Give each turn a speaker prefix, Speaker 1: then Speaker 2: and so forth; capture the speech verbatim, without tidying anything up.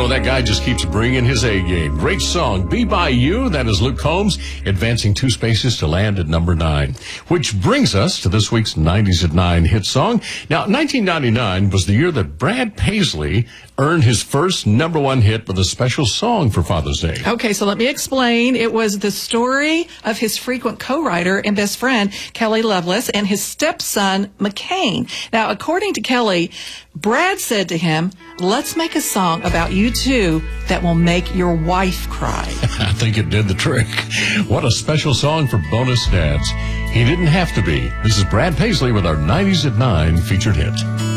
Speaker 1: know, that guy just keeps bringing his A game. Great song, Be By You. That is Luke Combs advancing two spaces to land at number nine. Which brings us to this week's nineties at nine hit song. Now, nineteen ninety-nine was the year that Brad Paisley earned his first number one hit with a special song for Father's Day.
Speaker 2: Okay, so let me explain. It was the story of his frequent co-writer and best friend, Kelly Loveless, and his stepson, McCain. Now, according to Kelly, Brad said to him, let's make a song about you two that will make your wife cry.
Speaker 1: I think it did the trick. What a special song for bonus dads. He didn't have to be. This is Brad Paisley with our nineties at nine featured hit.